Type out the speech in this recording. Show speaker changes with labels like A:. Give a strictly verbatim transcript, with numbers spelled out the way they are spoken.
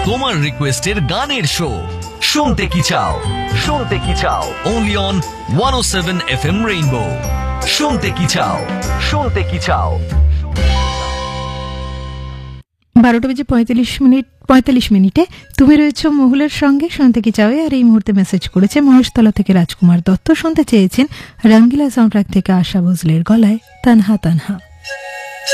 A: তোমার রিকোয়েস্টের গানের শো শুনতে কি চাও শুনতে কি চাও only on one O seven F M rainbow. শুনতে কি চাও শুনতে কি চাও।
B: বারোটা বেজে পঁয়তাল্লিশ মিনিট পঁয়তাল্লিশ মিনিটে তুমি রয়েছ মহুলের সঙ্গে শুনতে কি চাও। আর এই মুহূর্তে মেসেজ করেছে মহেশতলা থেকে রাজকুমার দত্ত, শুনতে চেয়েছেন রঙ্গিলা সাউন্ডট্র্যাক থেকে আশা ভোসলের গলায় তানহা তানহা।